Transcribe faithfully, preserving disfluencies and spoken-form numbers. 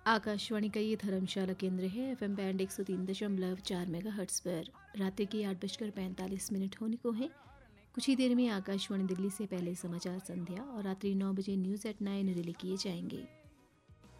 आकाशवाणी का ये धर्मशाला केंद्र है। एफएम बैंड एक सौ तीन दशमलव चार मेगा हर्ट्स पर रात के आठ बजकर पैंतालीस मिनट होने को हैं। कुछ ही देर में आकाशवाणी दिल्ली से पहले समाचार संध्या और रात्रि नौ बजे न्यूज़ एट नाइन रिले किए जाएंगे।